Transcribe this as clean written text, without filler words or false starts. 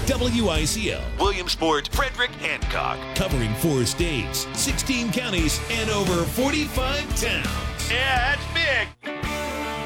WICL, Williamsport, Frederick, Hancock. Covering 4 states, 16 counties, and over 45 towns. Yeah, that's big.